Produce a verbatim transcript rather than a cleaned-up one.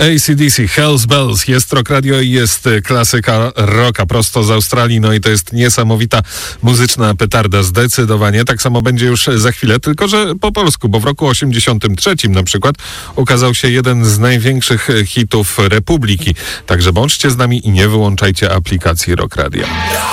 A C D C, Hell's Bells, jest Rock Radio i jest klasyka rocka prosto z Australii, no i to jest niesamowita muzyczna petarda, zdecydowanie. Tak samo będzie już za chwilę, tylko że po polsku, bo w roku osiemdziesiątym trzecim na przykład ukazał się jeden z największych hitów Republiki. Także bądźcie z nami i nie wyłączajcie aplikacji Rock Radio.